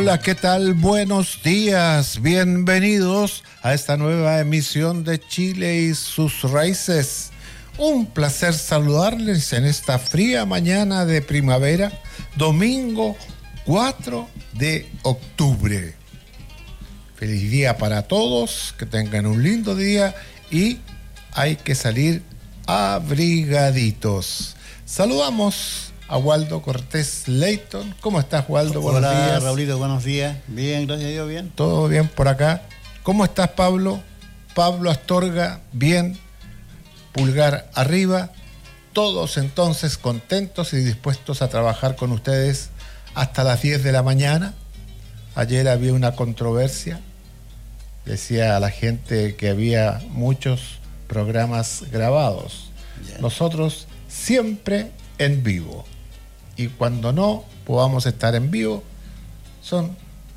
Hola, ¿qué tal? Buenos días, bienvenidos a esta nueva emisión de Chile y sus raíces. Un placer saludarles en esta fría mañana de primavera, domingo 4 de octubre. Feliz día para todos, que tengan un lindo día y hay que salir abrigaditos. Saludamos a Waldo Cortés Leighton. ¿Cómo estás, Waldo? Buenos días. Hola, Raulito, buenos días. Bien, gracias a Dios, bien. Todo bien por acá. ¿Cómo estás, Pablo? Pablo Astorga, bien. Pulgar arriba. Todos entonces contentos y dispuestos a trabajar con ustedes hasta las 10 de la mañana. Ayer había una controversia. Decía a la gente que había muchos programas grabados. Yeah. Nosotros siempre en vivo. Y cuando no podamos estar en vivo, son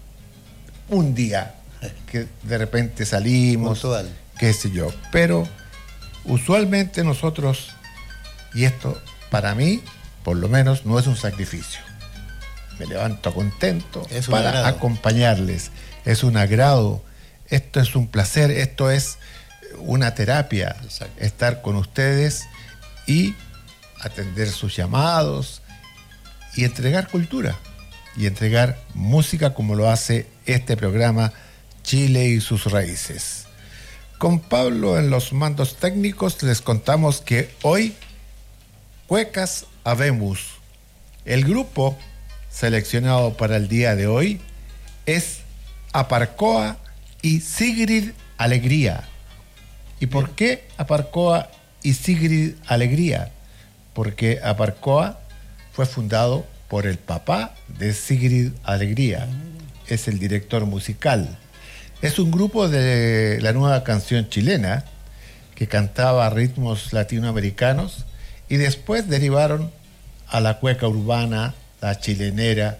un día que de repente salimos, puntual, qué sé yo. Pero usualmente nosotros, y esto para mí, por lo menos, no es un sacrificio. Me levanto contento para acompañarles. Es un agrado, esto es un placer, esto es una terapia. Exacto. Estar con ustedes y atender sus llamados y entregar cultura y entregar música como lo hace este programa Chile y sus raíces. Con Pablo en los mandos técnicos les contamos que hoy Cuecas Habemos. El grupo seleccionado para el día de hoy es Aparcoa y Sigrid Alegría. ¿Y por qué Aparcoa y Sigrid Alegría? Porque Aparcoa fue fundado por el papá de Sigrid Alegría. Es el director musical. Es un grupo de la nueva canción chilena que cantaba ritmos latinoamericanos y después derivaron a la cueca urbana, la chilenera,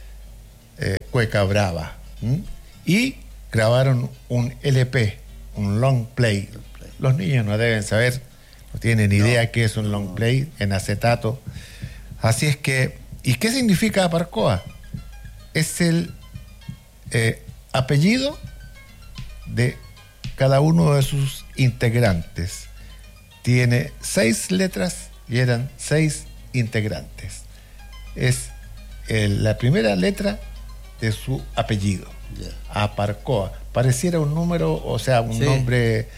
cueca brava. Y grabaron un LP, un long play. Los niños no deben saber, no tienen idea qué es un long play en acetato. Así es que, ¿y qué significa Aparcoa? Es el apellido de cada uno de sus integrantes. Tiene 6 letras y eran 6 integrantes. Es la primera letra de su apellido. Yeah. Aparcoa. Pareciera un número, o sea, un nombre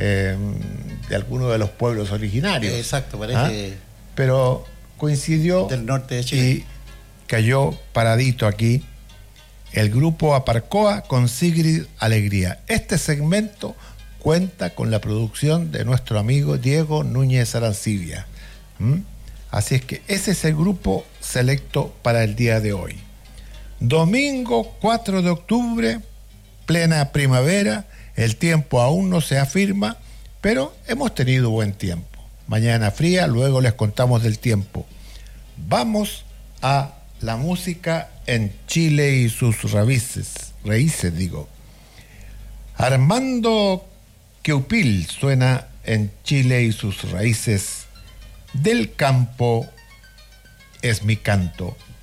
de alguno de los pueblos originarios. Exacto, parece. Pero coincidió del norte de Chile y cayó paradito aquí el grupo Aparcoa con Sigrid Alegría. Este segmento cuenta con la producción de nuestro amigo Diego Núñez Arancibia. Así es que ese es el grupo selecto para el día de hoy. Domingo 4 de octubre, plena primavera, el tiempo aún no se afirma, pero hemos tenido buen tiempo. Mañana fría, luego les contamos del tiempo. Vamos a la música en Chile y sus raíces. Armando Queupil suena en Chile y sus raíces. Del campo es mi canto.